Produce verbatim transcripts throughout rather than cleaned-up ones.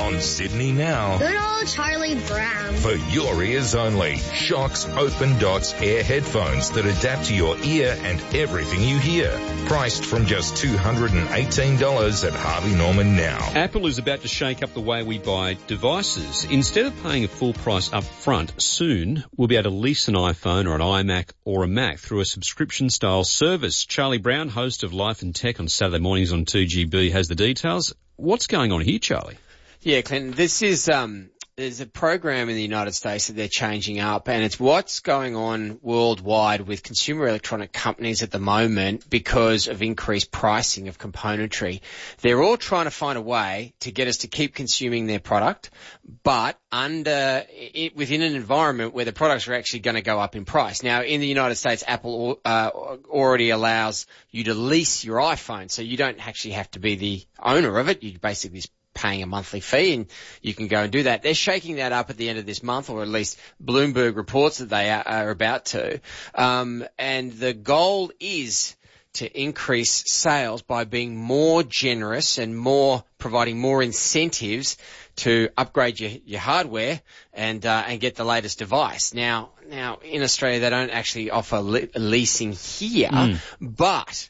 on Sydney Now. Good old Charlie Brown. For your ears only, Shocks Open Dots Air headphones that adapt to your ear and everything you hear. Priced from just two hundred eighteen dollars at Harvey Norman now. Apple is about to shake up the way we buy devices. Instead of paying a full price up front, soon we'll be able to lease an iPhone or an iMac or a Mac through a subscription-style service. Charlie Brown, host of Life and Tech on Saturday mornings on two G B, has the details. What's going on here, Charlie? Yeah, Clinton, this is... um. There's a program in the United States that they're changing up, and it's what's going on worldwide with consumer electronic companies at the moment because of increased pricing of componentry. They're all trying to find a way to get us to keep consuming their product, but under it, within an environment where the products are actually going to go up in price. Now, in the United States, Apple uh, already allows you to lease your iPhone, so you don't actually have to be the owner of it. You basically paying a monthly fee, and you can go and do that. They're shaking that up at the end of this month, or at least Bloomberg reports that they are, are about to. Um, and the goal is to increase sales by being more generous and more providing more incentives to upgrade your, your hardware and uh, and get the latest device. Now, now in Australia, they don't actually offer le- leasing here, mm. but.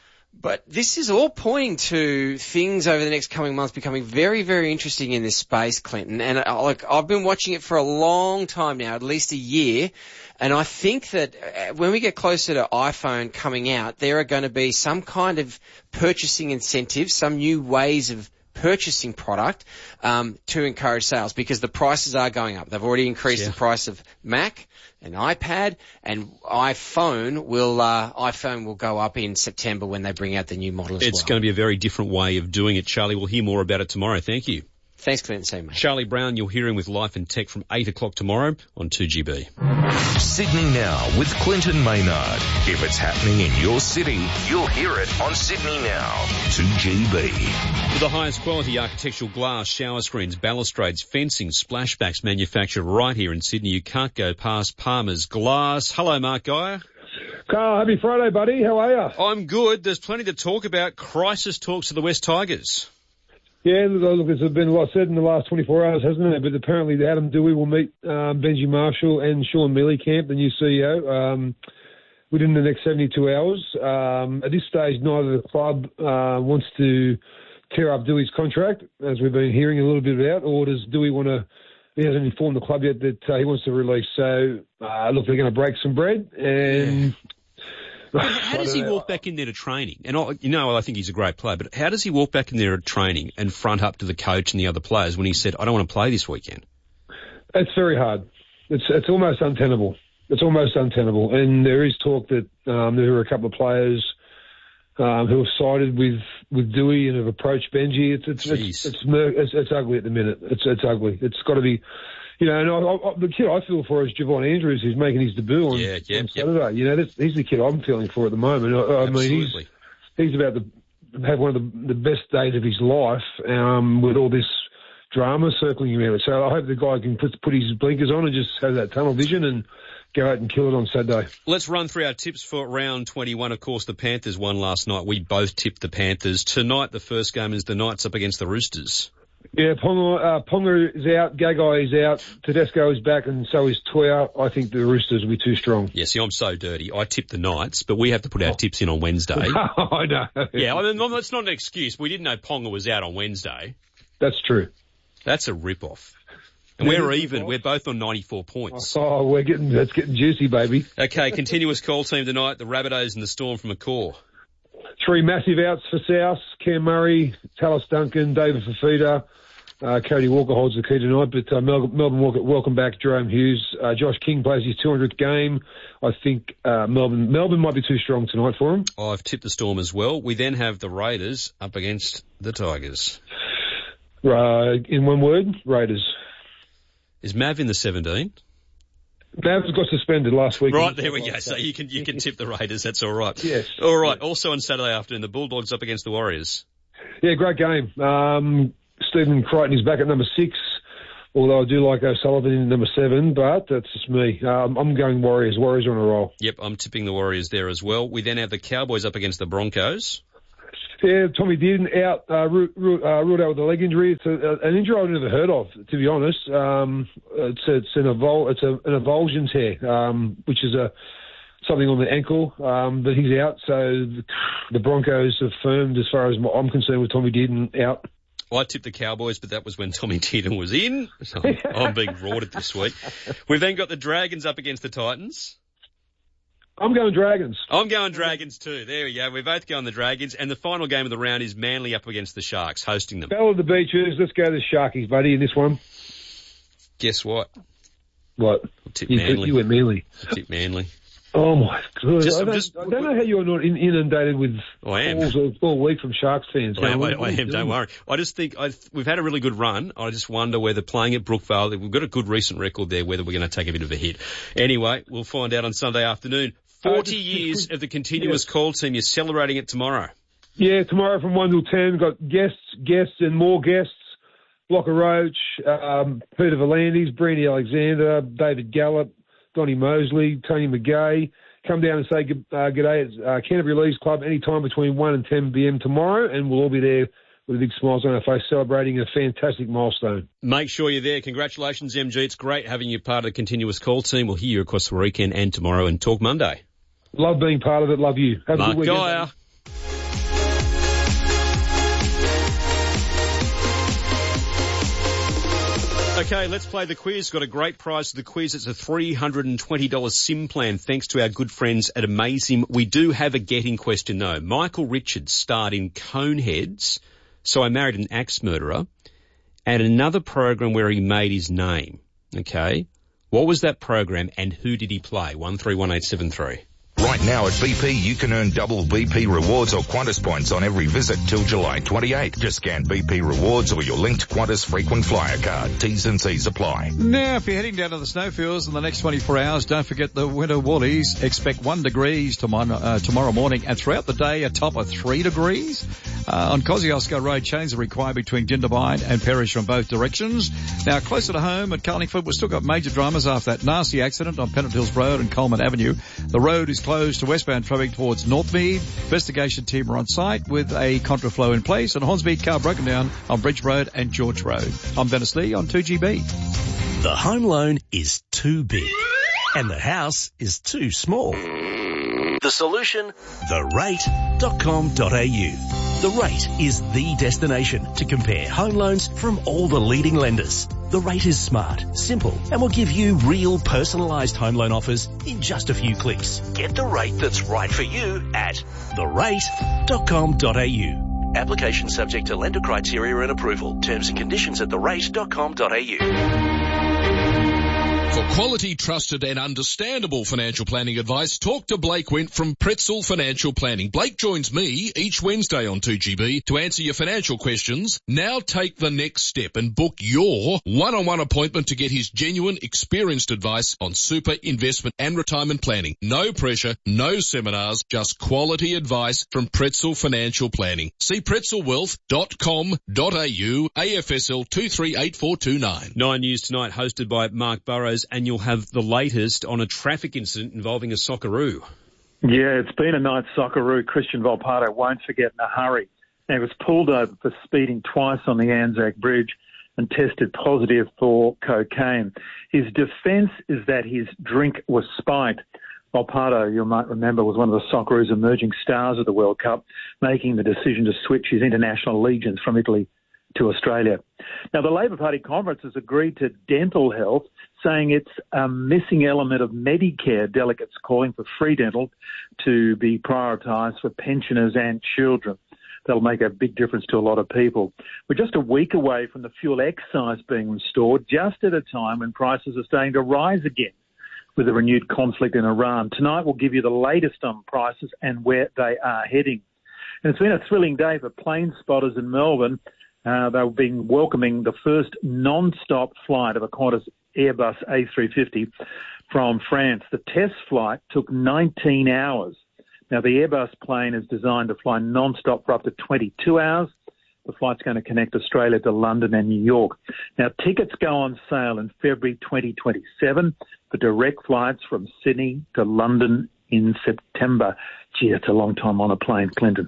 But this is all pointing to things over the next coming months becoming very, very interesting in this space, Clinton. And uh, like I've been watching it for a long time now, at least a year. And I think that uh, when we get closer to iPhone coming out, there are going to be some kind of purchasing incentives, some new ways of purchasing product um, to encourage sales because the prices are going up. They've already increased yeah. the price of Mac and iPad, and iPhone will uh, iPhone will go up in September when they bring out the new model as it's well. It's going to be a very different way of doing it, Charlie. We'll hear more about it tomorrow. Thank you. Thanks, Clinton. See you, mate. Charlie Brown, you'll hear him with Life and Tech from eight o'clock tomorrow on two G B. Sydney Now with Clinton Maynard. If it's happening in your city, you'll hear it on Sydney Now, two G B. With the highest quality architectural glass, shower screens, balustrades, fencing, splashbacks manufactured right here in Sydney, you can't go past Palmer's Glass. Hello, Mark Geyer. Carl, happy Friday, buddy. How are you? I'm good. There's plenty to talk about. Crisis talks to the West Tigers. Yeah, look, there's been a lot said in the last twenty-four hours, hasn't there? But apparently Adam Dewey will meet um, Benji Marshall and Sean Mellencamp, the new C E O, um, within the next seventy-two hours. Um, at this stage, neither the club uh, wants to tear up Dewey's contract, as we've been hearing a little bit about, or does Dewey want to... He hasn't informed the club yet that uh, he wants to release. So, uh, look, they're going to break some bread, and... Yeah. How does he know. walk back in there to training? And, I, you know, I think he's a great player, but how does he walk back in there to training and front up to the coach and the other players when he said, I don't want to play this weekend? It's very hard. It's it's almost untenable. It's almost untenable. And there is talk that um, there are a couple of players um, who have sided with, with Dewey and have approached Benji. It's it's it's, it's, it's, it's ugly at the minute. It's it's ugly. It's got to be... You know, and I, I, the kid I feel for is Javon Andrews, who's making his debut on, yeah, yeah, on Saturday. Yep. You know, that's, he's the kid I'm feeling for at the moment. I, I mean, he's he's about to have one of the, the best days of his life um, with all this drama circling around it. So I hope the guy can put, put his blinkers on and just have that tunnel vision and go out and kill it on Saturday. Let's run through our tips for round twenty-one. Of course, the Panthers won last night. We both tipped the Panthers. Tonight, the first game is the Knights up against the Roosters. Yeah, Ponga, uh, Ponga is out, Gagai is out, Tedesco is back, and so is Toya. I think the Roosters will be too strong. Yeah, see, I'm so dirty. I tipped the Knights, but we have to put our oh. tips in on Wednesday. I know. Yeah, I mean, that's not an excuse. We didn't know Ponga was out on Wednesday. That's true. That's a rip-off. And yeah, we're even. We're both on ninety-four points. Oh, we're getting, that's getting juicy, baby. Okay, continuous call team tonight, the Rabbitohs and the Storm from Accor. Three massive outs for South, Cam Murray, Tallis Duncan, David Fafita. Uh, Cody Walker holds the key tonight, but uh, Melbourne, Melbourne Walker, welcome back, Jerome Hughes. Uh, Josh King plays his two hundredth game. I think uh, Melbourne Melbourne might be too strong tonight for him. I've tipped the Storm as well. We then have the Raiders up against the Tigers. Uh, in one word, Raiders. Is Mav in the seventeen? Mavs got suspended last week. Right, there we go. So you can you can tip the Raiders. That's all right. Yes. All right. Yes. Also on Saturday afternoon, the Bulldogs up against the Warriors. Yeah, great game. Um, Stephen Crichton is back at number six, although I do like O'Sullivan in number seven, but that's just me. Um, I'm going Warriors. Warriors are on a roll. Yep, I'm tipping the Warriors there as well. We then have the Cowboys up against the Broncos. Yeah, Tommy Dearden out, uh, ruled, uh, ruled out with a leg injury. It's a, an injury I've never heard of, to be honest. Um, it's it's an evol- it's a, an avulsion tear, um, which is a something on the ankle. Um, but he's out, so the, the Broncos have firmed, as far as I'm concerned, with Tommy Dearden out. Well, I tipped the Cowboys, but that was when Tommy Dearden was in. So I'm, I'm being rorted this week. We've then got the Dragons up against the Titans. I'm going Dragons. I'm going Dragons too. There we go. We're both going the Dragons. And the final game of the round is Manly up against the Sharks, hosting them. Battle of the Beaches. Let's go to the Sharkies, buddy, in this one. Guess what? What? I'll tip You, Manly. you went Manly. I'll tip Manly. Oh, my God. Just- I, don't, just- I don't know how you're not in, inundated with I am. calls all, all week from Sharks fans. I am, I, What- I what are you am, don't doing? worry. I just think I, we've had a really good run. I just wonder whether playing at Brookvale, we've got a good recent record there, whether we're going to take a bit of a hit. Anyway, we'll find out on Sunday afternoon. forty Uh, just- years just- of the continuous yes. call team. You're celebrating it tomorrow. Yeah, tomorrow from one till ten. Got guests, guests and more guests. Blocker Roach, um, Peter Volandis, Brandy Alexander, David Gallup, Donnie Mosley, Tony McGay. Come down and say good, uh, good day at uh, Canterbury Leagues Club anytime between one and ten p.m. tomorrow, and we'll all be there with a big smile on our face celebrating a fantastic milestone. Make sure you're there. Congratulations, M G. It's great having you part of the continuous call team. We'll hear you across the weekend and tomorrow and talk Monday. Love being part of it. Love you. Have a Mark good weekend. Geyer. Okay, let's play the quiz. Got a great prize for the quiz. It's a three hundred twenty dollars SIM plan thanks to our good friends at Amazim. We do have a getting question though. Michael Richards starred in Coneheads, So I Married an Axe Murderer, and another program where he made his name. Okay? What was that program and who did he play? one three one eight seven three. Right now at B P, you can earn double B P rewards or Qantas points on every visit till July twenty-eighth. Just scan B P rewards or your linked Qantas frequent flyer card. T's and C's apply. Now, if you're heading down to the snowfields in the next twenty-four hours, don't forget the winter woolies. Expect one degrees tomorrow, uh, tomorrow morning, and throughout the day a top of three degrees. Uh, on Kosciuszko Road, chains are required between Jindabyne and Perish from both directions. Now, closer to home at Carlingford, we've still got major dramas after that nasty accident on Pennant Hills Road and Coleman Avenue. The road is closed to westbound traffic towards Northmead. Investigation team are on site with a contraflow in place, and a Hornsby car broken down on Bridge Road and George Road. I'm Dennis Lee on two G B. The home loan is too big and the house is too small. The solution? the rate dot com dot a u. The Rate is the destination to compare home loans from all the leading lenders. The Rate is smart, simple, and will give you real personalised home loan offers in just a few clicks. Get the rate that's right for you at the rate dot com dot a u. Application subject to lender criteria and approval. Terms and conditions at the rate dot com dot a u. For quality, trusted and understandable financial planning advice, talk to Blake Wint from Pretzel Financial Planning. Blake joins me each Wednesday on two G B to answer your financial questions. Now take the next step and book your one-on-one appointment to get his genuine, experienced advice on super, investment and retirement planning. No pressure, no seminars, just quality advice from Pretzel Financial Planning. See pretzel wealth dot com dot a u, A F S L two three eight four two nine. Nine News Tonight, hosted by Mark Burrows, and you'll have the latest on a traffic incident involving a Socceroo. Yeah, it's been a night Socceroo. Christian Volpato won't forget in a hurry. He was pulled over for speeding twice on the Anzac Bridge and tested positive for cocaine. His defence is that his drink was spiked. Volpato, you might remember, was one of the Socceroo's emerging stars of the World Cup, making the decision to switch his international allegiance from Italy to Australia. Now, the Labor Party conference has agreed to dental health, saying it's a missing element of Medicare, delegates calling for free dental to be prioritised for pensioners and children. That'll make a big difference to a lot of people. We're just a week away from the fuel excise being restored, just at a time when prices are starting to rise again with the renewed conflict in Iran. Tonight we'll give you the latest on prices and where they are heading. And it's been a thrilling day for plane spotters in Melbourne. Uh, they've been welcoming the first non-stop flight of a Qantas Airbus A three fifty from France. The test flight took nineteen hours. Now, the Airbus plane is designed to fly non-stop for up to twenty-two hours. The flight's going to connect Australia to London and New York. Now, tickets go on sale in February twenty twenty-seven for direct flights from Sydney to London in September. Gee, that's a long time on a plane, Clinton.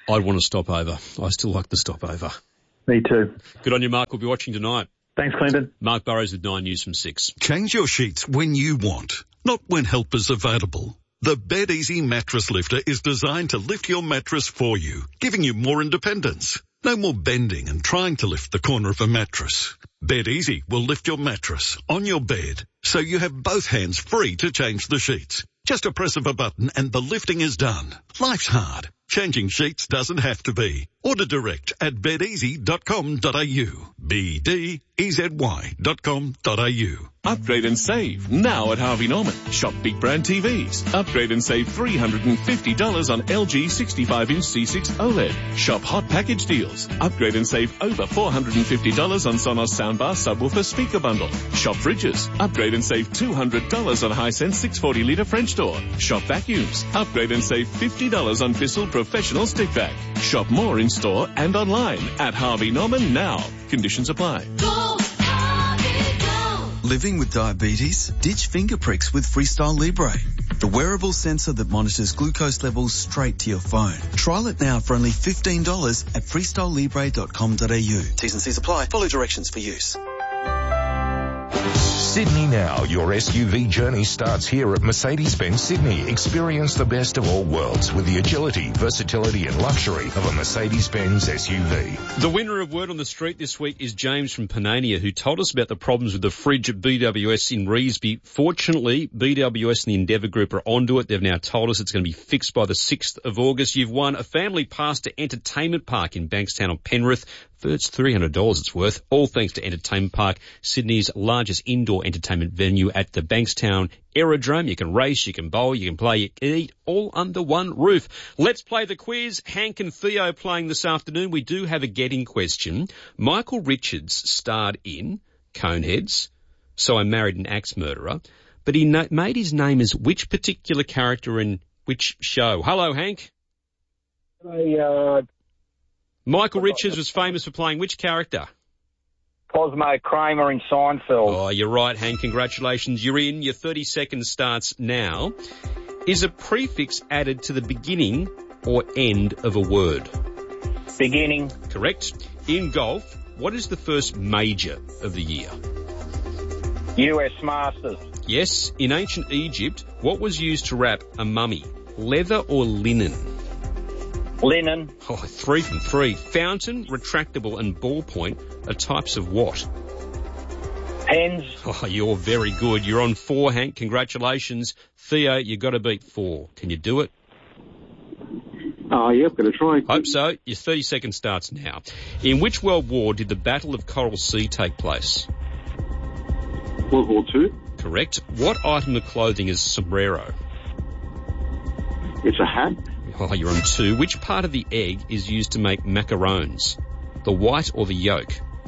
I'd want to stop over. I still like the stopover. Me too. Good on you, Mark. We'll be watching tonight. Thanks, Clinton. Mark Burrows with Nine News from six. Change your sheets when you want, not when help is available. The BedEasy Mattress Lifter is designed to lift your mattress for you, giving you more independence. No more bending and trying to lift the corner of a mattress. BedEasy will lift your mattress on your bed, so you have both hands free to change the sheets. Just a press of a button and the lifting is done. Life's hard. Changing sheets doesn't have to be. Order direct at bed easy dot com dot a u. B D E Z Y dot com dot a u. Upgrade and save now at Harvey Norman. Shop big brand T Vs. Upgrade and save three hundred fifty dollars on L G sixty-five inch C six OLED. Shop hot package deals. Upgrade and save over four hundred fifty dollars on Sonos soundbar subwoofer speaker bundle. Shop fridges. Upgrade and save two hundred dollars on Hisense six hundred forty litre French door. Shop vacuums. Upgrade and save fifty dollars on Bissell Professional Stick Vac. Shop more in store and online at Harvey Norman now. Conditions apply. Go, Harvey, go. Living with diabetes? Ditch finger pricks with Freestyle Libre. The wearable sensor that monitors glucose levels straight to your phone. Trial it now for only fifteen dollars at freestyle libre dot com dot a u. T's and C's apply. Follow directions for use. Sydney Now. Your S U V journey starts here at Mercedes-Benz Sydney. Experience the best of all worlds with the agility, versatility and luxury of a Mercedes-Benz S U V. The winner of Word on the Street this week is James from Panania, who told us about the problems with the fridge at B W S in Revesby. Fortunately, B W S and the Endeavour Group are onto it. They've now told us it's going to be fixed by the sixth of August. You've won a family pass to Entertainment Park in Bankstown on Penrith. It's three hundred dollars it's worth, all thanks to Entertainment Park, Sydney's largest indoor entertainment venue at the Bankstown Aerodrome. You can race, you can bowl, you can play, you can eat, all under one roof. Let's play the quiz. Hank and Theo playing this afternoon. We do have a getting question. Michael Richards starred in Coneheads, So I Married an Axe Murderer, but he na- made his name as which particular character in which show? Hello, Hank. Hey, uh... Michael Richards was famous for playing which character? Cosmo Kramer in Seinfeld. Oh, you're right, Hank. Congratulations. You're in. Your thirty seconds starts now. Is a prefix added to the beginning or end of a word? Beginning. Correct. In golf, what is the first major of the year? U S Masters. Yes. In ancient Egypt, what was used to wrap a mummy? Leather or linen? Linen. Oh, three from three. Fountain, retractable and ballpoint are types of what? Pens. Oh, you're very good. You're on four, Hank. Congratulations. Theo, you got to beat four. Can you do it? Oh, yeah, I've got to try. Hope so. Your thirty seconds starts now. In which World War did the Battle of Coral Sea take place? World War Two. Correct. What item of clothing is sombrero? It's a hat. Oh, you're on two. Which part of the egg is used to make macarons? The white or the yolk?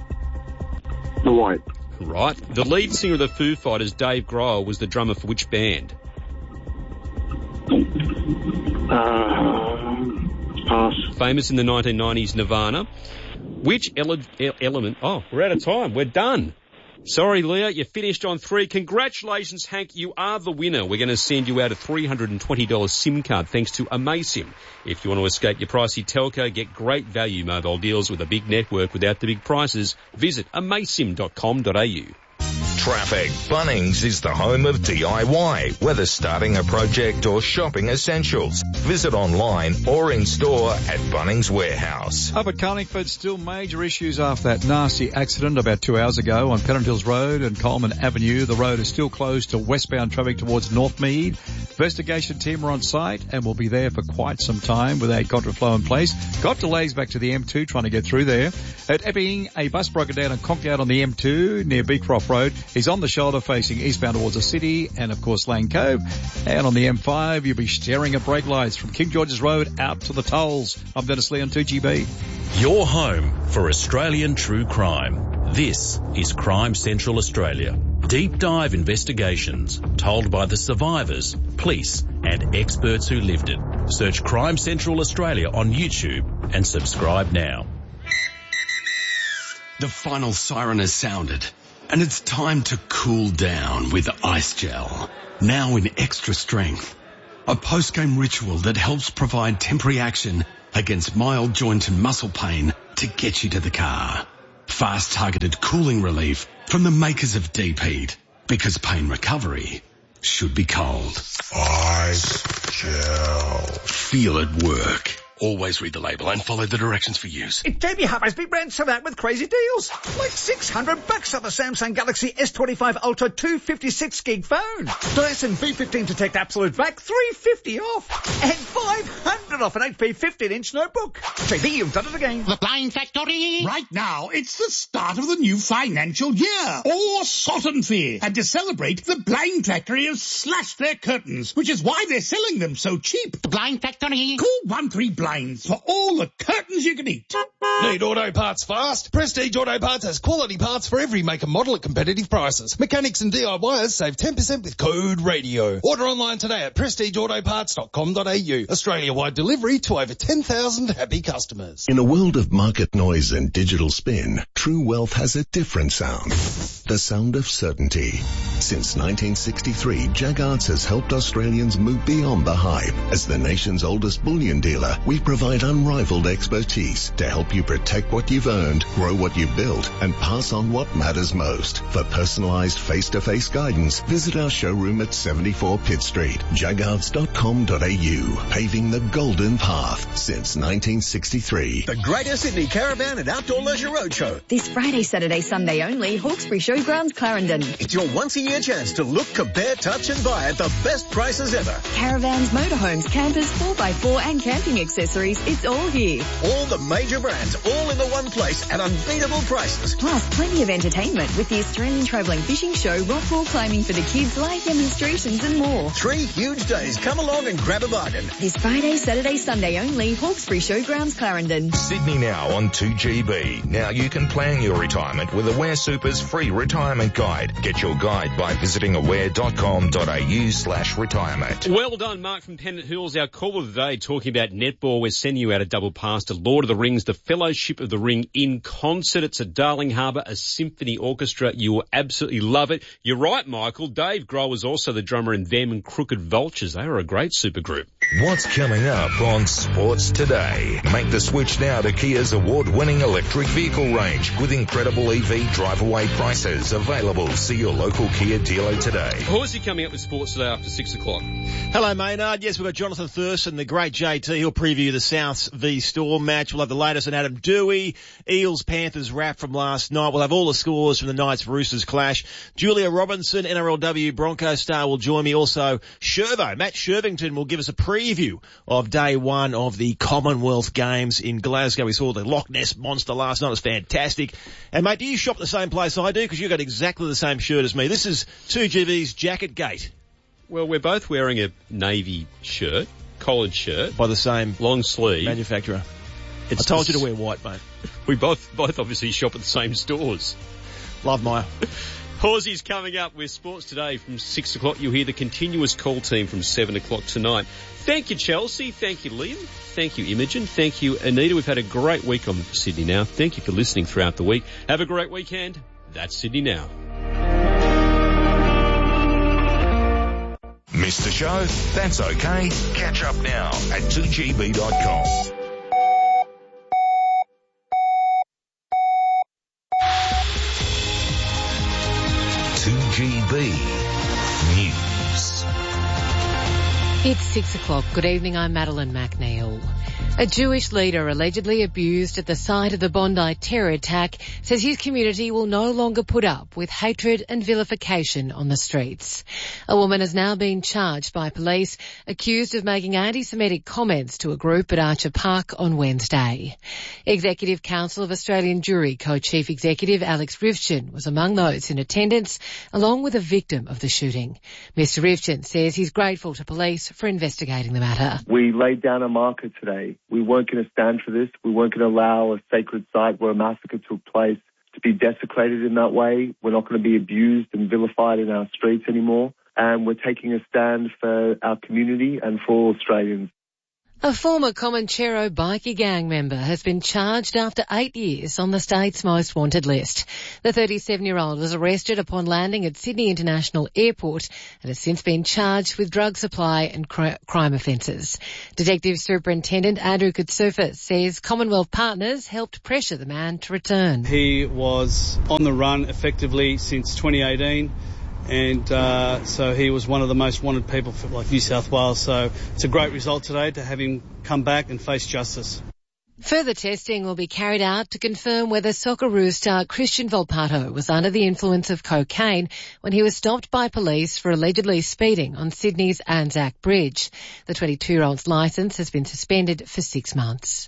The white. Right. The lead singer of the Foo Fighters, Dave Grohl, was the drummer for which band? Uh, pass. Famous in the nineteen nineties, Nirvana. Which ele- element... Oh, we're out of time. We're done. Sorry, Leah, you finished on three. Congratulations, Hank. You are the winner. We're going to send you out a three hundred twenty dollars SIM card thanks to AmazSIM. If you want to escape your pricey telco, get great value mobile deals with a big network without the big prices, visit amazsim dot com dot a u. Traffic. Bunnings is the home of D I Y, whether starting a project or shopping essentials. Visit online or in store at Bunnings Warehouse. Up at Carlingford, still major issues after that nasty accident about two hours ago on Pennant Hills Road and Coleman Avenue. The road is still closed to westbound traffic towards Northmead. Investigation team are on site and will be there for quite some time with a contraflow in place. Got delays back to the M two trying to get through there. At Epping, a bus broken down and conked out on the M two near Beecroft Road. He's on the shoulder facing eastbound towards the city and, of course, Lane Cove. And on the M five, you'll be staring at brake lights from King George's Road out to the tolls. I'm Dennis Lee on two G B. Your home for Australian true crime. This is Crime Central Australia. Deep dive investigations told by the survivors, police and experts who lived it. Search Crime Central Australia on YouTube and subscribe now. The final siren has sounded. And it's time to cool down with Ice Gel, now in extra strength. A post-game ritual that helps provide temporary action against mild joint and muscle pain to get you to the car. Fast targeted cooling relief from the makers of Deep Heat, because pain recovery should be cold. Ice gel. Feel it work. Always read the label and follow the directions for use. It's J B Hi-Fi's big brand sell out with crazy deals. Like six hundred bucks on the Samsung Galaxy S twenty-five Ultra two fifty-six gig phone. Dyson V fifteen Detect Absolute Vac three fifty off. And five hundred off an H P fifteen inch notebook. J B, you've done it again. The Blind Factory. Right now, it's the start of the new financial year. Or Sutton Fair. And to celebrate, the Blind Factory has slashed their curtains, which is why they're selling them so cheap. The Blind Factory. Call one three Blinds for all the curtains you can eat. Need auto parts fast? Prestige Auto Parts has quality parts for every make and model at competitive prices. Mechanics and D I Yers save ten percent with code radio. Order online today at prestige auto parts dot com dot a u. Australia-wide delivery to over ten thousand happy customers. In a world of market noise and digital spin, True Wealth has a different sound. The sound of certainty. Since nineteen sixty-three, Jaggards has helped Australians move beyond the hype. As the nation's oldest bullion dealer, we provide unrivaled expertise to help you protect what you've earned, grow what you've built, and pass on what matters most. For personalised face-to-face guidance, visit our showroom at seventy-four Pitt Street, jaggards dot com dot a u. Paving the golden path since nineteen sixty-three. The Greater Sydney Caravan and Outdoor Leisure Roadshow. This Friday, Saturday, Sunday only, Hawkesbury Showgrounds, Clarendon. It's your once-a-year chance to look, compare, touch and buy at the best prices ever. Caravans, motorhomes, campers, four by four and camping accessories, it's all here. All the major brands, all in the one place at unbeatable prices. Plus, plenty of entertainment with the Australian Travelling Fishing Show, rockpool climbing for the kids, live demonstrations and more. Three huge days. Come along and grab a bargain. This Friday, Saturday, Sunday only, Hawkesbury Showgrounds, Clarendon. Sydney Now on two G B. Now you can plan your retirement with Aware Super's free retirement guide. Get your guide by visiting aware dot com dot a u slash retirement. Well done, Mark from Pennant Hills. Our call of the day talking about netball. We're sending you out a double pass to Lord of the Rings, the Fellowship of the Ring in concert. It's at Darling Harbour, a symphony orchestra. You will absolutely love it. You're right, Michael. Dave Grohl was also the drummer in Them and Crooked Vultures. They were a great supergroup. What's coming up on Sports Today? Make the switch now to Kia's award-winning electric vehicle range with incredible E V drive-away prices available. See your local Kia dealer today. Horsey coming up with Sports Today after six o'clock. Hello, Maynard. Yes, we've got Jonathan Thurston, the great J T. He'll preview the Souths v Storm match. We'll have the latest on Adam Dewey, Eels-Panthers wrap from last night. We'll have all the scores from the Knights-Roosters clash. Julia Robinson, N R L W Bronco star, will join me. Also, Shervo, Matt Shervington will give us a preview of day one of the Commonwealth Games in Glasgow. We saw the Loch Ness Monster last night. It was fantastic. And, mate, do you shop the same place I do? Because you've got exactly the same shirt as me. This is two G B's Jacket Gate. Well, we're both wearing a navy shirt, collared shirt. By the same long sleeve manufacturer. It's I told just, you to wear white, mate. We both both obviously shop at the same stores. Love Maya. Horsey's coming up with Sports Today from six o'clock. You'll hear the continuous call team from seven o'clock tonight. Thank you, Chelsea. Thank you, Liam. Thank you, Imogen. Thank you, Anita. We've had a great week on Sydney Now. Thank you for listening throughout the week. Have a great weekend. That's Sydney Now. Missed the show? That's okay. Catch up now at two g b dot com. two G B News. It's six o'clock. Good evening. I'm Madeline McNeil. A Jewish leader allegedly abused at the site of the Bondi terror attack says his community will no longer put up with hatred and vilification on the streets. A woman has now been charged by police, accused of making anti-Semitic comments to a group at Archer Park on Wednesday. Executive Council of Australian Jewry co-chief executive Alex Rivchin was among those in attendance, along with a victim of the shooting. Mister Rivchin says he's grateful to police for investigating the matter. We laid down a marker today. We weren't going to stand for this. We weren't going to allow a sacred site where a massacre took place to be desecrated in that way. We're not going to be abused and vilified in our streets anymore. And we're taking a stand for our community and for all Australians. A former Comanchero bikie gang member has been charged after eight years on the state's most wanted list. The thirty-seven-year-old was arrested upon landing at Sydney International Airport and has since been charged with drug supply and cr- crime offences. Detective Superintendent Andrew Kutsufas says Commonwealth partners helped pressure the man to return. He was on the run effectively since twenty eighteen. And uh, so he was one of the most wanted people for like New South Wales. So it's a great result today to have him come back and face justice. Further testing will be carried out to confirm whether Socceroos star Christian Volpato was under the influence of cocaine when he was stopped by police for allegedly speeding on Sydney's Anzac Bridge. The twenty-two-year-old's licence has been suspended for six months.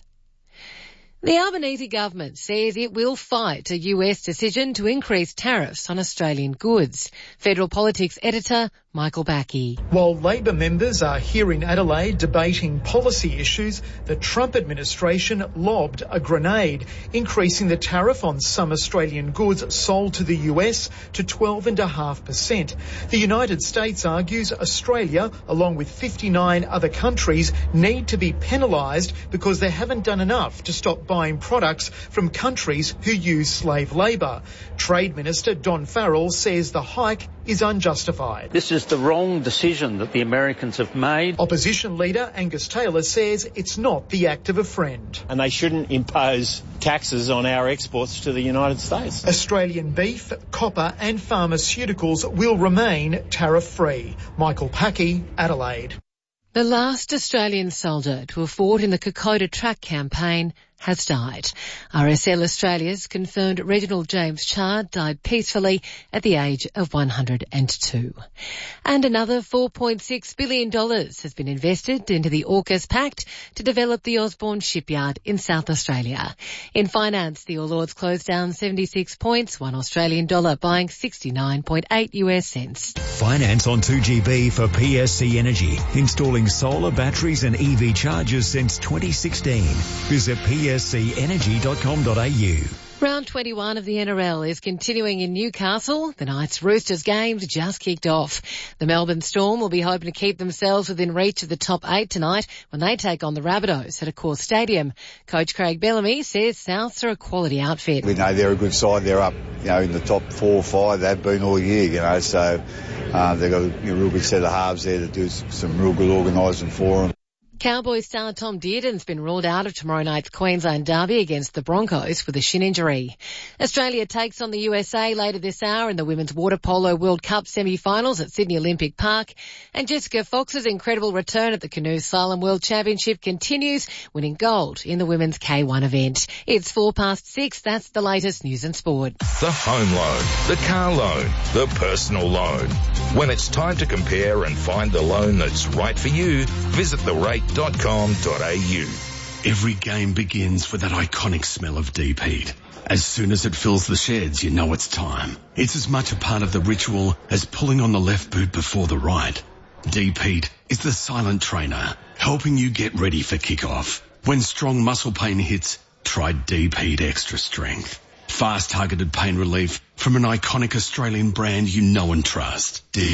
The Albanese government says it will fight a U S decision to increase tariffs on Australian goods. Federal Politics editor Michael Backey. While Labor members are here in Adelaide debating policy issues, the Trump administration lobbed a grenade, increasing the tariff on some Australian goods sold to the U S to twelve point five percent. The United States argues Australia, along with fifty-nine other countries, need to be penalised because they haven't done enough to stop buying products from countries who use slave labour. Trade Minister Don Farrell says the hike is unjustified. This is the wrong decision that the Americans have made. Opposition leader Angus Taylor says it's not the act of a friend. And they shouldn't impose taxes on our exports to the United States. Australian beef, copper and pharmaceuticals will remain tariff-free. Michael Packey, Adelaide. The last Australian soldier to have fought in the Kokoda Track campaign has died. R S L Australia's confirmed Reginald James Chard died peacefully at the age of one hundred two. And another four point six billion dollars has been invested into the AUKUS Pact to develop the Osborne shipyard in South Australia. In finance, the All Ords closed down seventy-six points, one Australian dollar buying sixty-nine point eight US cents. Finance on two G B for P S C Energy, installing solar batteries and E V chargers since twenty sixteen. Visit P S C energy dot com dot a u. Round twenty-one of the N R L is continuing in Newcastle. The Knights Roosters games just kicked off. The Melbourne Storm will be hoping to keep themselves within reach of the top eight tonight when they take on the Rabbitohs at Accor Stadium. Coach Craig Bellamy says Souths are a quality outfit. We know they're a good side. They're up, you know, in the top four or five. They've been all year, you know, so uh, they've got a you know, real good set of halves there to do some real good organising for them. Cowboys star Tom Dearden's been ruled out of tomorrow night's Queensland derby against the Broncos with a shin injury. Australia takes on the U S A later this hour in the Women's Water Polo World Cup semi-finals at Sydney Olympic Park. And Jessica Fox's incredible return at the Canoe Slalom World Championship continues, winning gold in the Women's K one event. It's four past six. That's the latest news and sport. The home loan, the car loan, the personal loan. When it's time to compare and find the loan that's right for you, visit the rate dot com dot a u. Every game begins with that iconic smell of deep heat. As soon as it fills the sheds, you know it's time. It's as much a part of the ritual as pulling on the left boot before the right. Deep heat is the silent trainer, helping you get ready for kickoff. When strong muscle pain hits, try Deep Heat Extra Strength. Fast targeted pain relief from an iconic Australian brand you know and trust. Deep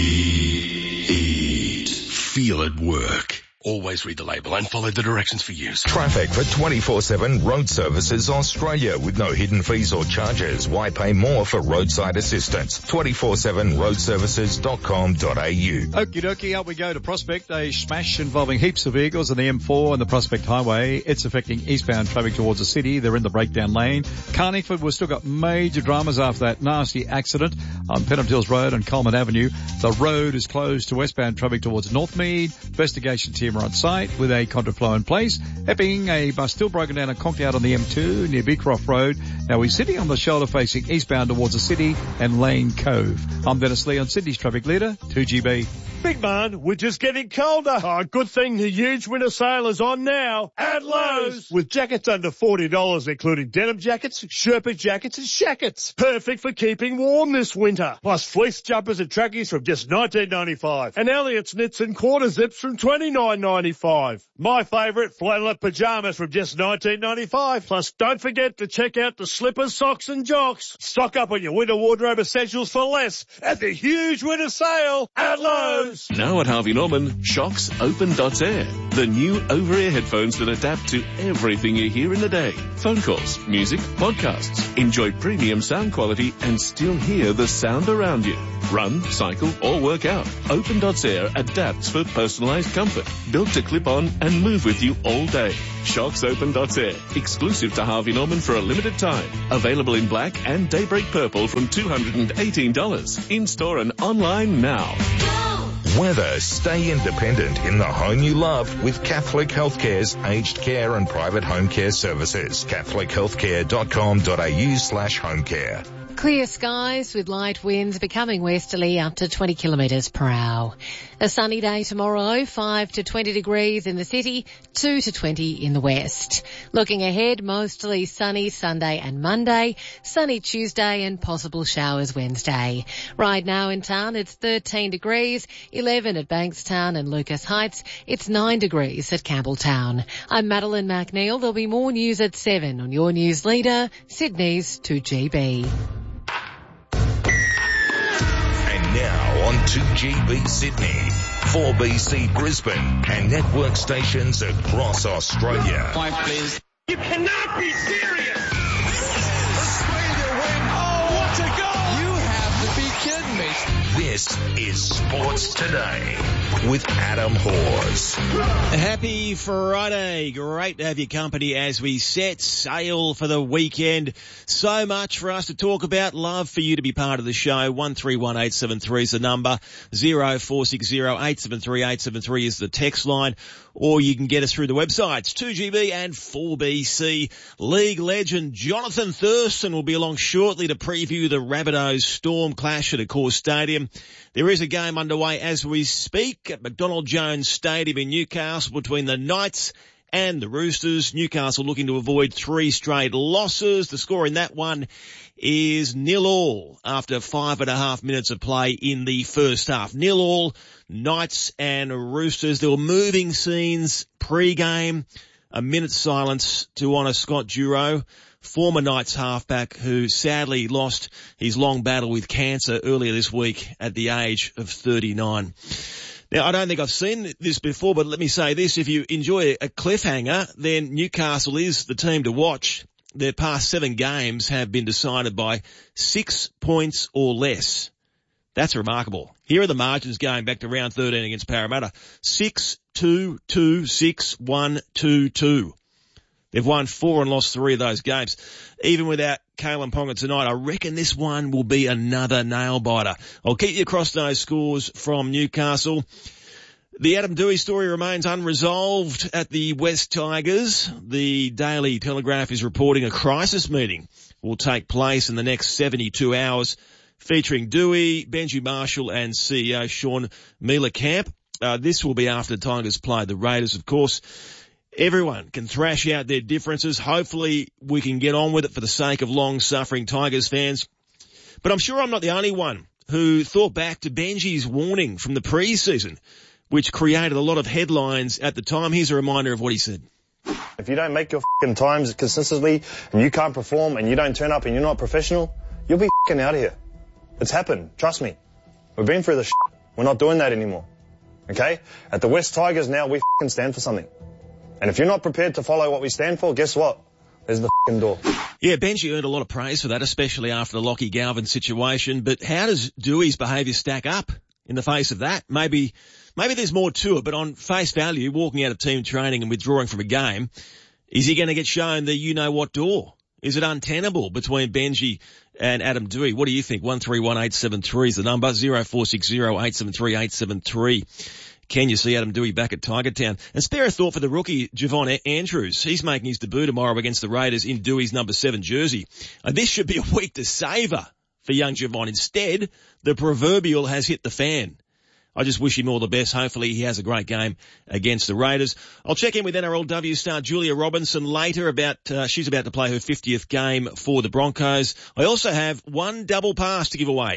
Heat. Feel it work. Always read the label and follow the directions for use. Traffic for twenty-four seven Road Services Australia with no hidden fees or charges. Why pay more for roadside assistance? twenty-four seven road services dot com dot a u. Okie dokie, up we go to Prospect. A smash involving heaps of vehicles on the M four and the Prospect Highway. It's affecting eastbound traffic towards the city. They're in the breakdown lane. Carningford, we've still got major dramas after that nasty accident on Pennant Hills Road and Coleman Avenue. The road is closed to westbound traffic towards Northmead. Investigation team are on site with a contraflow in place. Epping, a bus still broken down and conked out on the M two near Beecroft Road. Now we're sitting on the shoulder facing eastbound towards the city and Lane Cove. I'm Dennis Lee on Sydney's traffic leader, two G B. Big man, we're just getting colder. Oh, good thing the huge winter sale is on now at Lowe's. With jackets under forty dollars, including denim jackets, Sherpa jackets and shackets. Perfect for keeping warm this winter. Plus fleece jumpers and trackies from just nineteen ninety-five. And Elliott's knits and quarter zips from twenty-nine ninety-five. My favourite, flannelette pyjamas from just nineteen ninety-five. Plus, don't forget to check out the slippers, socks and jocks. Stock up on your winter wardrobe essentials for less at the huge winter sale at Lowe's. Now at Harvey Norman, Shocks Open Dots Air. The new over-ear headphones that adapt to everything you hear in the day. Phone calls, music, podcasts. Enjoy premium sound quality and still hear the sound around you. Run, cycle or work out. Open Dots Air adapts for personalised comfort. Built to clip on and move with you all day. Shocks Open Dots Air. Exclusive to Harvey Norman for a limited time. Available in black and daybreak purple from two hundred eighteen dollars. In-store and online now. Weather. Stay independent in the home you love with Catholic Healthcare's aged care and private home care services. catholic healthcare dot com dot a u slash home care. Clear skies with light winds becoming westerly up to twenty kilometres per hour. A sunny day tomorrow, five to twenty degrees in the city, two to twenty in the west. Looking ahead, mostly sunny Sunday and Monday, sunny Tuesday and possible showers Wednesday. Right now in town it's thirteen degrees, eleven at Bankstown and Lucas Heights. It's nine degrees at Campbelltown. I'm Madeline McNeil. There'll be more news at seven on your news leader, Sydney's two G B. Now on two G B Sydney, four B C Brisbane and network stations across Australia. Point, please. You cannot be serious! Australia win! Oh, what a goal! You have to be kidding me. This is Sports Today with Adam Hawes. Happy Friday. Great to have your company as we set sail for the weekend. So much for us to talk about. Love for you to be part of the show. one three one eight seven three is the number. zero four six zero eight seven three eight seven three is the text line. Or you can get us through the websites, two G B and four B C. League legend Jonathan Thurston will be along shortly to preview the Rabbitohs Storm clash at Accor Stadium. There is a game underway as we speak at McDonald Jones Stadium in Newcastle between the Knights and the Roosters. Newcastle looking to avoid three straight losses. The score in that one is nil all after five and a half minutes of play in the first half. Nil all, Knights and Roosters. There were moving scenes pre-game. A minute's silence to honour Scott Duro, former Knights halfback who sadly lost his long battle with cancer earlier this week at the age of thirty-nine. Now, I don't think I've seen this before, but let me say this. If you enjoy a cliffhanger, then Newcastle is the team to watch. Their past seven games have been decided by six points or less. That's remarkable. Here are the margins going back to round thirteen against Parramatta. six, two, two, six, one, two, two. They've won four and lost three of those games. Even without Kalen Ponga tonight, I reckon this one will be another nail-biter. I'll keep you across those scores from Newcastle. The Adam Doueihi story remains unresolved at the West Tigers. The Daily Telegraph is reporting a crisis meeting will take place in the next seventy-two hours, featuring Doueihi, Benji Marshall and C E O Sean Mielecamp. Uh, this will be after the Tigers play the Raiders, of course. Everyone can thrash out their differences. Hopefully we can get on with it for the sake of long-suffering Tigers fans. But I'm sure I'm not the only one who thought back to Benji's warning from the pre-season, which created a lot of headlines at the time. Here's a reminder of what he said. If you don't make your f***ing times consistently and you can't perform and you don't turn up and you're not professional, you'll be f***ing out of here. It's happened. Trust me. We've been through the shit. We're not doing that anymore. Okay? At the West Tigers now, we f***ing stand for something. And if you're not prepared to follow what we stand for, guess what? There's the f***ing door. Yeah, Benji earned a lot of praise for that, especially after the Lockie Galvin situation. But how does Doueihi's behaviour stack up in the face of that? Maybe, maybe there's more to it, but on face value, walking out of team training and withdrawing from a game, is he going to get shown the you-know-what door? Is it untenable between Benji and Adam Doueihi? What do you think? one three one eight seven three is the number. zero four six zero eight seven three eight seven three. Can you see Adam Doueihi back at Tiger Town? And spare a thought for the rookie, Javon Andrews. He's making his debut tomorrow against the Raiders in Doueihi's number seven jersey. And this should be a week to savour for young Javon. Instead, the proverbial has hit the fan. I just wish him all the best. Hopefully he has a great game against the Raiders. I'll check in with N R L W star Julia Robinson later about, uh, she's about to play her fiftieth game for the Broncos. I also have one double pass to give away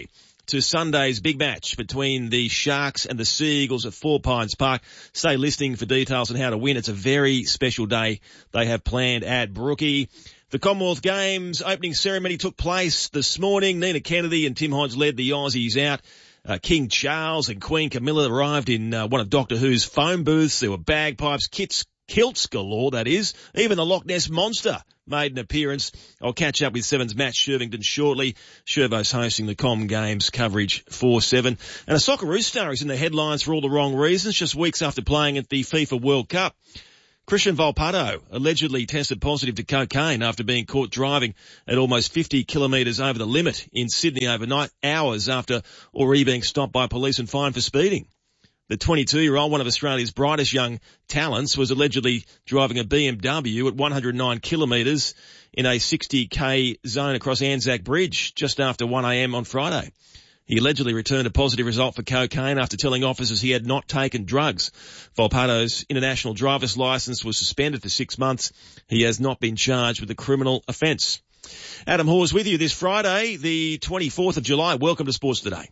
to Sunday's big match between the Sharks and the Sea Eagles at Four Pines Park. Stay listening for details on how to win. It's a very special day they have planned at Brookie. The Commonwealth Games opening ceremony took place this morning. Nina Kennedy and Tim Hodge led the Aussies out. Uh, King Charles and Queen Camilla arrived in uh, one of Doctor Who's phone booths. There were bagpipes, kits, kilts galore, that is. Even the Loch Ness Monster made an appearance. I'll catch up with Seven's Matt Shervington shortly. Shervo's hosting the Com Games coverage for Seven. And a Socceroos star is in the headlines for all the wrong reasons, just weeks after playing at the FIFA World Cup. Christian Volpato allegedly tested positive to cocaine after being caught driving at almost fifty kilometres over the limit in Sydney overnight, hours after already being stopped by police and fined for speeding. The twenty-two-year-old, one of Australia's brightest young talents, was allegedly driving a B M W at one hundred nine kilometres in a sixty k zone across Anzac Bridge just after one a m on Friday. He allegedly returned a positive result for cocaine after telling officers he had not taken drugs. Volpato's international driver's licence was suspended for six months. He has not been charged with a criminal offence. Adam Hawes with you this Friday, the twenty-fourth of July. Welcome to Sports Today.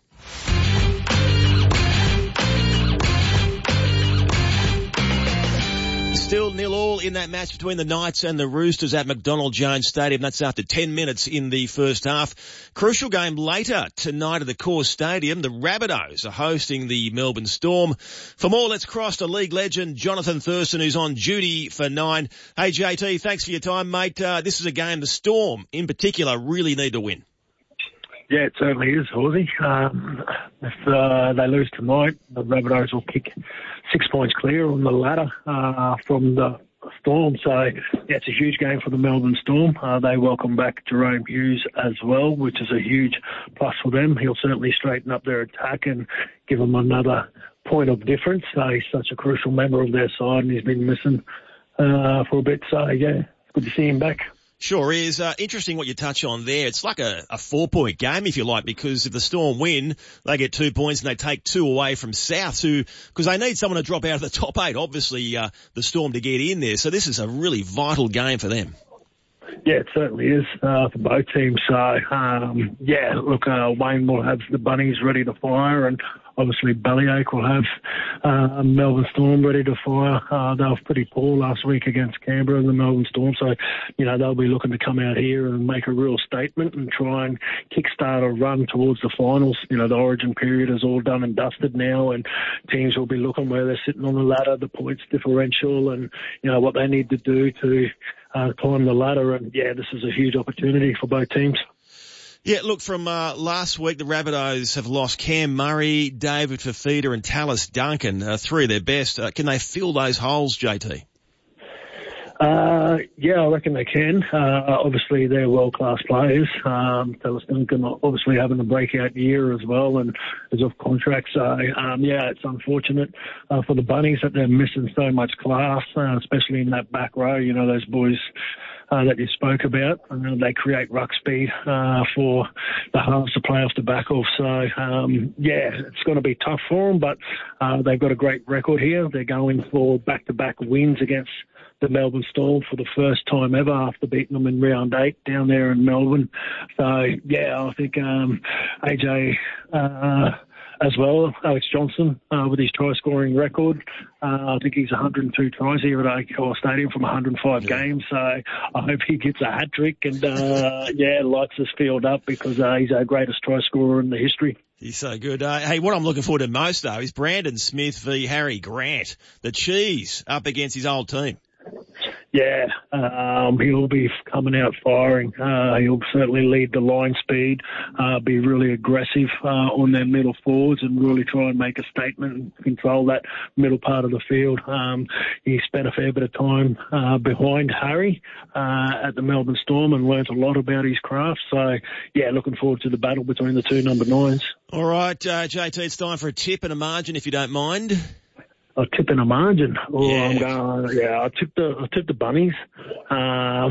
Still nil all in that match between the Knights and the Roosters at McDonald Jones Stadium. That's after ten minutes in the first half. Crucial game later tonight at the Core Stadium. The Rabbitohs are hosting the Melbourne Storm. For more, let's cross to league legend Jonathan Thurston, who's on duty for nine. Hey, J T, thanks for your time, mate. Uh, this is a game the Storm, in particular, really need to win. Yeah, it certainly is, Horsey. Um, if uh, they lose tonight, the Rabbitohs will kick six points clear on the ladder uh, from the Storm. So, yeah, it's a huge game for the Melbourne Storm. Uh, they welcome back Jerome Hughes as well, which is a huge plus for them. He'll certainly straighten up their attack and give them another point of difference. Uh, he's such a crucial member of their side, and he's been missing uh, for a bit. So, yeah, good to see him back. Sure is. Uh, interesting what you touch on there. It's like a, a four-point game, if you like, because if the Storm win, they get two points and they take two away from South, who, because they need someone to drop out of the top eight, obviously, uh, the Storm to get in there. So this is a really vital game for them. Yeah, it certainly is uh, for both teams. So, um, yeah, look, uh, Wayne will have the Bunnies ready to fire, and obviously Bellyache will have uh, Melbourne Storm ready to fire. Uh, they were pretty poor last week against Canberra and the Melbourne Storm, so, you know, they'll be looking to come out here and make a real statement and try and kickstart a run towards the finals. You know, the origin period is all done and dusted now, and teams will be looking where they're sitting on the ladder, the points differential, and, you know, what they need to do to Uh, climb the ladder, and yeah, this is a huge opportunity for both teams. Yeah, look, from uh, last week, the Rabbitohs have lost Cam Murray, David Fafita and Tallis Duncan, uh, three of their best. Uh, can they fill those holes, J T? Uh, yeah, I reckon they can. Uh, obviously, they're world-class players. Um, Tallis Duncan obviously having a breakout year as well and is off contract. So, um, yeah, it's unfortunate uh, for the Bunnies that they're missing so much class, uh, especially in that back row. You know, those boys uh, that you spoke about. Uh, they create ruck speed uh, for the halves to play off the back of. So, um, yeah, it's going to be tough for them, but uh, they've got a great record here. They're going for back-to-back wins against the Melbourne Storm for the first time ever after beating them in round eight down there in Melbourne. So, yeah, I think um, A J uh, as well, Alex Johnson, uh, with his try-scoring record. Uh, I think he's one hundred two tries here at Accor Stadium from one hundred five yeah. games. So I hope he gets a hat-trick and, uh, yeah, lights this field up because uh, he's our greatest try-scorer in the history. He's so good. Uh, hey, what I'm looking forward to most, though, is Brandon Smith v Harry Grant. The Cheese up against his old team. Yeah, um, he'll be coming out firing. Uh, he'll certainly lead the line speed, uh, be really aggressive uh, on their middle forwards and really try and make a statement and control that middle part of the field. Um, he spent a fair bit of time uh, behind Harry uh, at the Melbourne Storm and learnt a lot about his craft. So, yeah, looking forward to the battle between the two number nines. All right, uh, J T, it's time for a tip and a margin, if you don't mind. I tip in a margin. Oh, yeah. I'm going, yeah, I tip the, I tip the Bunnies. Um,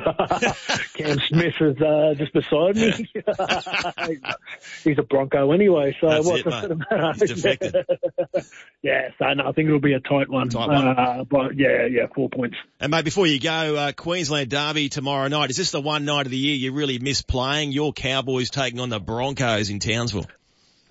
Cam Smith is, uh, just beside me. He's a Bronco anyway, so That's what's it, the matter? He's defected. Yeah, so no, I think it'll be a tight one. Tight one. Uh, but yeah, yeah, four points. And mate, before you go, uh, Queensland Derby tomorrow night. Is this the one night of the year you really miss playing? Your Cowboys taking on the Broncos in Townsville.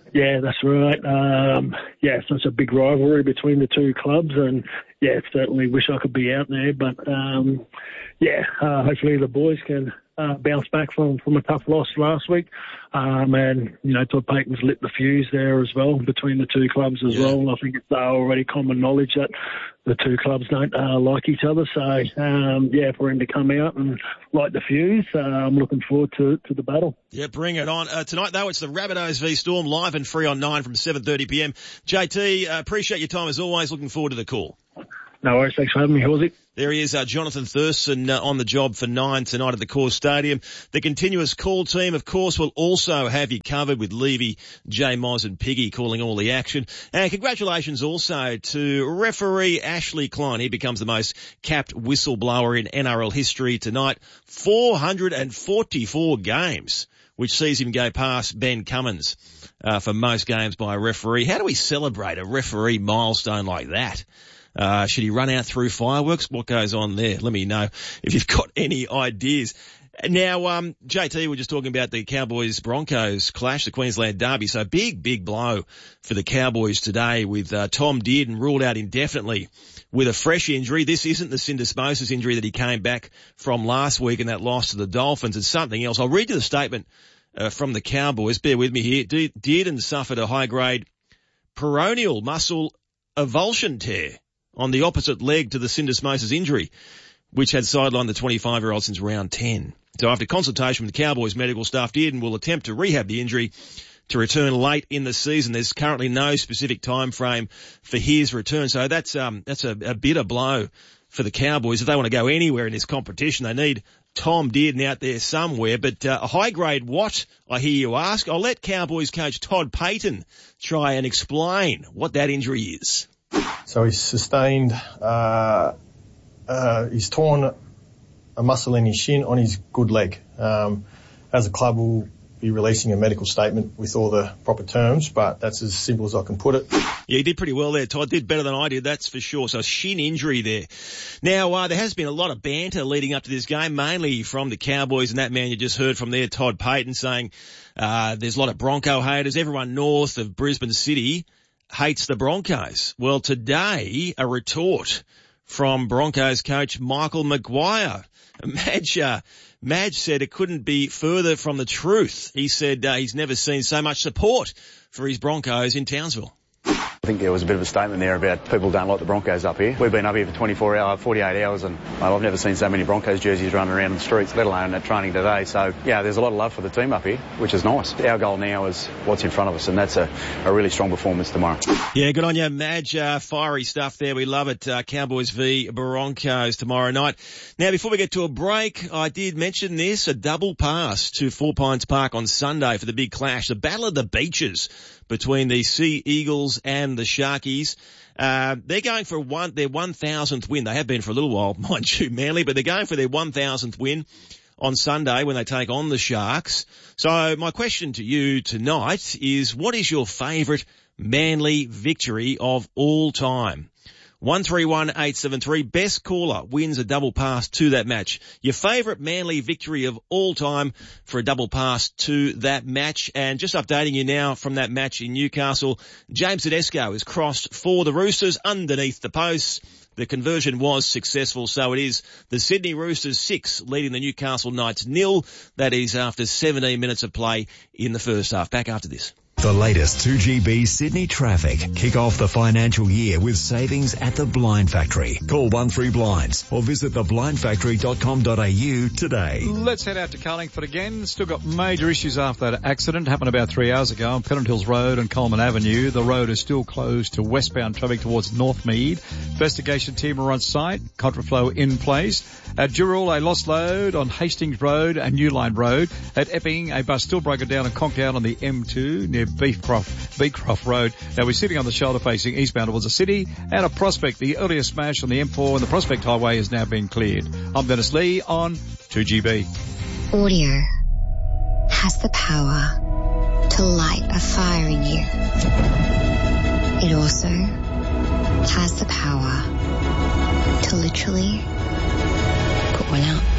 Yeah, that's right. Um, yeah, so it's a big rivalry between the two clubs, and yeah, certainly wish I could be out there, but um, yeah, uh, hopefully the boys can uh, bounce back from, from a tough loss last week. Um, and, you know, Todd Payten's lit the fuse there as well between the two clubs as yeah. well. I think it's uh, already common knowledge that the two clubs don't uh, like each other. So, um, yeah, for him to come out and light the fuse, uh, I'm looking forward to, to the battle. Yeah, bring it on. Uh, tonight, though, it's the Rabbitohs v Storm, live and free on nine from seven thirty p m. J T, uh, appreciate your time as always. Looking forward to the call. No worries. Thanks for having me, Horsey. There he is, uh, Jonathan Thurston uh, on the job for nine tonight at the Coors Stadium. The continuous call team, of course, will also have you covered with Levy, J. Moz and Piggy calling all the action. And congratulations also to referee Ashley Klein. He becomes the most capped whistleblower in N R L history tonight. four hundred forty-four games, which sees him go past Ben Cummins uh, for most games by a referee. How do we celebrate a referee milestone like that? Uh, should he run out through fireworks? What goes on there? Let me know if you've got any ideas. Now, um, J T, we're just talking about the Cowboys-Broncos clash, the Queensland Derby. So big, big blow for the Cowboys today with, uh, Tom Dearden ruled out indefinitely with a fresh injury. This isn't the syndesmosis injury that he came back from last week in that loss to the Dolphins. It's something else. I'll read you the statement, uh, from the Cowboys. Bear with me here. De- Dearden suffered a high-grade peroneal muscle avulsion tear on the opposite leg to the syndesmosis injury, which had sidelined the twenty-five-year-old since round ten. So after consultation with the Cowboys medical staff, Dearden will attempt to rehab the injury to return late in the season. There's currently no specific time frame for his return. So that's, um, that's a, a bitter blow for the Cowboys. If they want to go anywhere in this competition, they need Tom Dearden out there somewhere. But uh, a high grade what, I hear you ask? I'll let Cowboys coach Todd Payten try and explain what that injury is. So he's sustained, uh, uh, he's torn a muscle in his shin on his good leg. Um, as a club, we'll be releasing a medical statement with all the proper terms, but that's as simple as I can put it. Yeah, he did pretty well there, Todd. Did better than I did, that's for sure. So shin injury there. Now, uh, there has been a lot of banter leading up to this game, mainly from the Cowboys, and that man you just heard from there, Todd Payten, saying, uh, there's a lot of Bronco haters. Everyone north of Brisbane City hates the Broncos. Well, today, a retort from Broncos coach Michael Maguire. Madge, uh, Madge said it couldn't be further from the truth. He said uh, he's never seen so much support for his Broncos in Townsville. I think there was a bit of a statement there about people don't like the Broncos up here. We've been up here for twenty-four hours, forty-eight hours, and well, I've never seen so many Broncos jerseys running around the streets, let alone at training today. So, yeah, there's a lot of love for the team up here, which is nice. Our goal now is what's in front of us, and that's a, a really strong performance tomorrow. Yeah, good on you, Madge. Uh, fiery stuff there. We love it. Uh, Cowboys v Broncos tomorrow night. Now, before we get to a break, I did mention this, a double pass to Four Pines Park on Sunday for the big clash, the Battle of the Beaches between the Sea Eagles and the Sharkies. Uh, they're going for one, their one thousandth win. They have been for a little while, mind you, Manly, but they're going for their one thousandth win on Sunday when they take on the Sharks. So my question to you tonight is, what is your favourite Manly victory of all time? one three one eight seven three. Best caller wins a double pass to that match. Your favourite Manly victory of all time for a double pass to that match. And just updating you now from that match in Newcastle, James Tedesco is crossed for the Roosters underneath the posts. The conversion was successful, so it is the Sydney Roosters six leading the Newcastle Knights nil. That is after seventeen minutes of play in the first half. Back after this. The latest two G B Sydney traffic. Kick off the financial year with savings at the Blind Factory. Call one three blinds or visit the blind factory dot com dot a u today. Let's head out to Carlingford again. Still got major issues after that accident. Happened about three hours ago on Pennant Hills Road and Coleman Avenue. The road is still closed to westbound traffic towards Northmead. Investigation team are on site. Contraflow in place. At Dural, a lost load on Hastings Road and New Line Road. At Epping, a bus still broken down and conked out on the M two near Beecroft, Beecroft Road. Now we're sitting on the shoulder facing eastbound towards the city. And a Prospect, the earlier smash on the M four and the Prospect Highway is now being cleared. I'm Dennis Lee on two G B. Audio has the power to light a fire in you. It also has the power to literally put one out.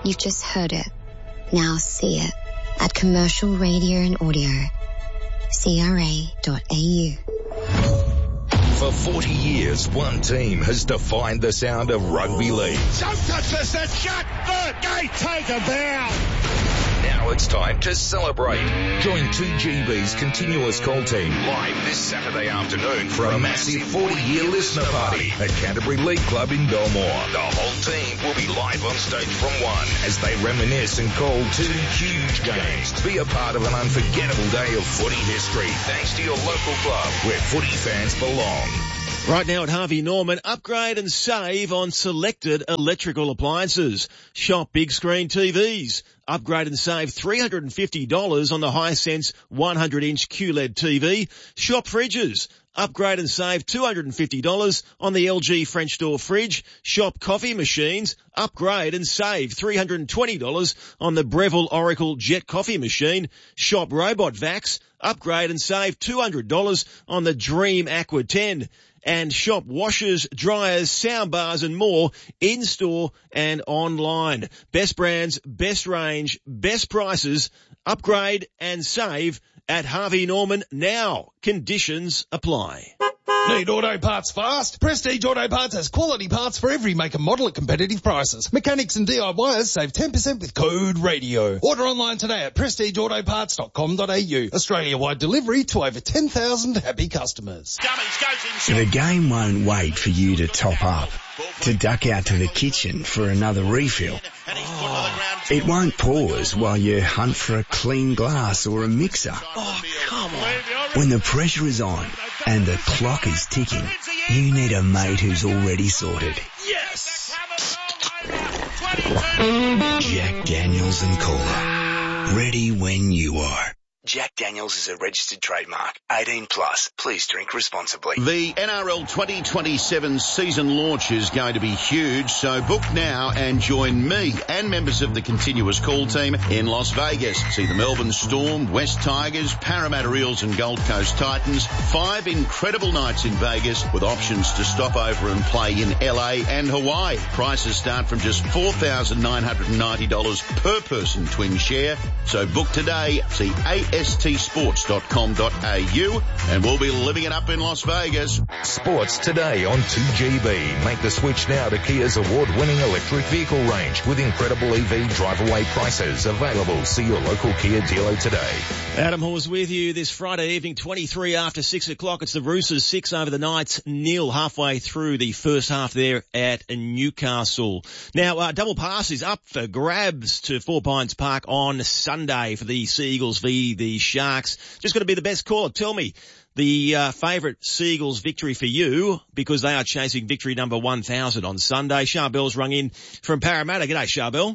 You've just heard it. Now see it at Commercial Radio and Audio. C R A dot A U. For forty years, one team has defined the sound of rugby league. Don't touch this, and shut the gate, take a bow. Now it's time to celebrate. Join two G B's continuous call team live this Saturday afternoon for a massive forty-year listener party at Canterbury League Club in Belmore. The whole team will be live on stage from one as they reminisce and call two huge games. Be a part of an unforgettable day of footy history thanks to your local club where footy fans belong. Right now at Harvey Norman, upgrade and save on selected electrical appliances. Shop big screen T Vs. Upgrade and save three hundred fifty dollars on the Hisense one hundred inch Q L E D T V. Shop fridges. Upgrade and save two hundred fifty dollars on the L G French door fridge. Shop coffee machines. Upgrade and save three hundred twenty dollars on the Breville Oracle Jet coffee machine. Shop robot vacs. Upgrade and save two hundred dollars on the Dream Aqua ten. And shop washers, dryers, soundbars and more in-store and online. Best brands, best range, best prices. Upgrade and save at Harvey Norman now. Conditions apply. Need auto parts fast? Prestige Auto Parts has quality parts for every make and model at competitive prices. Mechanics and D I Yers save ten percent with code radio. Order online today at prestige auto parts dot com dot a u. Australia-wide delivery to over ten thousand happy customers. The game won't wait for you to top up, to duck out to the kitchen for another refill. Oh. It won't pause while you hunt for a clean glass or a mixer. Oh, come on. When the pressure is on and the clock is ticking, you need a mate who's already sorted. Yes! Jack Daniels and Cola. Ready when you are. Jack Daniels is a registered trademark. eighteen plus. Please drink responsibly. The N R L twenty twenty-seven season launch is going to be huge, so book now and join me and members of the continuous call team in Las Vegas. See the Melbourne Storm, West Tigers, Parramatta Eels and Gold Coast Titans. Five incredible nights in Vegas with options to stop over and play in L A and Hawaii. Prices start from just four thousand nine hundred ninety dollars per person twin share. So book today. See A S T sports dot com dot a u and we'll be living it up in Las Vegas. Sports today on two G B. Make the switch now to Kia's award-winning electric vehicle range with incredible E V drive-away prices available. See your local Kia dealer today. Adam Hawes with you this Friday evening, twenty-three after six o'clock. It's the Roosters, six over the Knights, nil halfway through the first half there at Newcastle. Now, uh, double pass is up for grabs to Four Pines Park on Sunday for the Seagulls v the Sharks. Just got to be the best caller. Tell me the uh, favourite Seagulls victory for you, because they are chasing victory number one thousand on Sunday. Charbel's rung in from Parramatta. G'day, Charbel.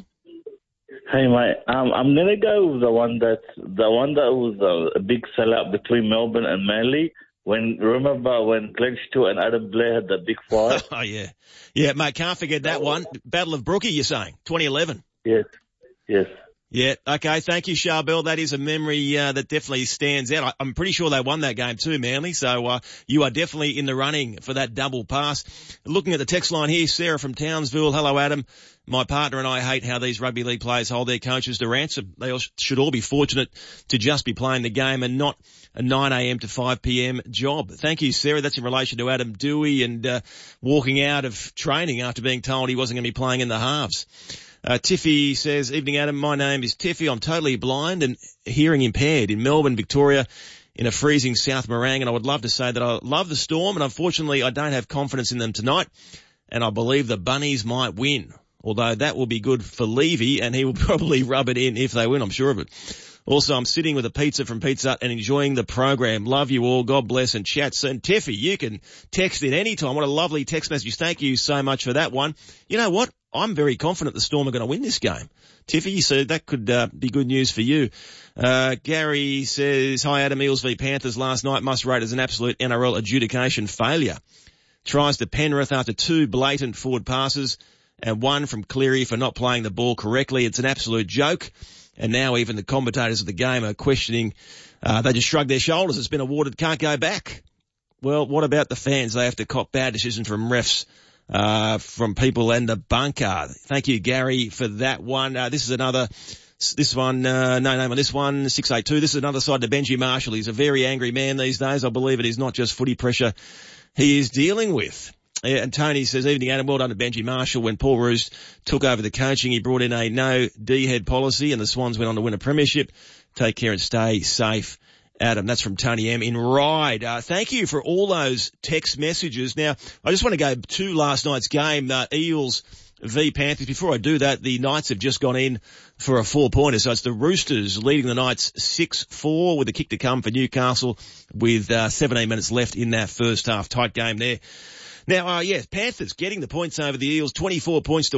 Hey, mate. Um, I'm going to go with the one that the one that was a, a big sellout between Melbourne and Manly. When remember when Glenn Stewart and Adam Blair had that big fight? Oh yeah, yeah, mate. Can't forget that one. Battle of Brookie. You're saying twenty eleven? Yes, yes. Yeah, okay, thank you, Charbel. That is a memory uh, that definitely stands out. I, I'm pretty sure they won that game too, Manly, so uh, you are definitely in the running for that double pass. Looking at the text line here, Sarah from Townsville. Hello, Adam. My partner and I hate how these rugby league players hold their coaches to ransom. They all should all be fortunate to just be playing the game and not a nine a.m. to five p.m. job. Thank you, Sarah. That's in relation to Adam Dewey and uh, walking out of training after being told he wasn't going to be playing in the halves. Uh, Tiffy says, evening, Adam. My name is Tiffy. I'm totally blind and hearing impaired in Melbourne, Victoria, in a freezing South Morang. And I would love to say that I love the Storm, and unfortunately I don't have confidence in them tonight. And I believe the Bunnies might win, although that will be good for Levy, and he will probably rub it in if they win. I'm sure of it. Also, I'm sitting with a pizza from Pizza Hut and enjoying the program. Love you all. God bless and chat soon. Tiffy, you can text in any time. What a lovely text message. Thank you so much for that one. You know what? I'm very confident the Storm are going to win this game. Tiffy, so that could uh, be good news for you. Uh, Gary says, hi Adam, Eels v Panthers last night must rate as an absolute N R L adjudication failure. Tries to Penrith after two blatant forward passes and one from Cleary for not playing the ball correctly. It's an absolute joke. And now even the commentators of the game are questioning, uh, they just shrug their shoulders. It's been awarded, can't go back. Well, what about the fans? They have to cop bad decisions from refs uh, from people and the bunker. Thank you, Gary, for that one. Uh, this is another, this one, uh, no name on this one, six eight two. This is another side to Benji Marshall. He's a very angry man these days. I believe it is not just footy pressure he is dealing with. Yeah, and Tony says, evening Adam, well done to Benji Marshall. When Paul Roos took over the coaching, he brought in a no D-head policy and the Swans went on to win a premiership. Take care and stay safe, Adam. That's from Tony M in Ryde. Uh, thank you for all those text messages. Now, I just want to go to last night's game, uh, Eels v Panthers. Before I do that, the Knights have just gone in for a four-pointer. So it's the Roosters leading the Knights six four with a kick to come for Newcastle with uh, seventeen minutes left in that first half. Tight game there. Now, uh, yes, Panthers getting the points over the Eels, twenty-four points to